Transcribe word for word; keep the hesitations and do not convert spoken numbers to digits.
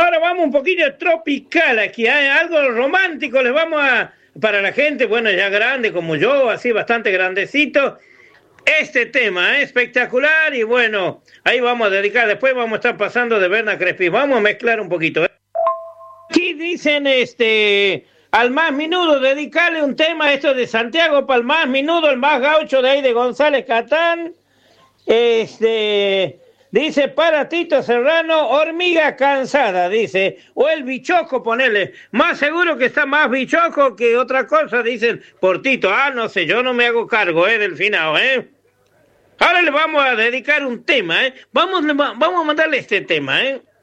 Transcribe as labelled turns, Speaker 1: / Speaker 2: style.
Speaker 1: ahora vamos un poquillo tropical aquí, ¿eh? Algo romántico les vamos a... Para la gente, bueno, ya grande como yo, así bastante grandecito, este tema es ¿eh? espectacular y bueno, ahí vamos a dedicar, después vamos a estar pasando de Berna Crespi, vamos a mezclar un poquito. ¿eh? Aquí dicen, este, al más minudo, dedicarle un tema, esto de Santiago para el más minudo, el más gaucho de ahí de González Catán, este... Dice, para Tito Serrano, hormiga cansada, dice, o el bichoco, ponele, más seguro que está más bichoco que otra cosa, dicen, por Tito, ah, no sé, yo no me hago cargo, eh, del finado, eh. Ahora le vamos a dedicar un tema, eh, vamos, vamos a mandarle este tema, eh.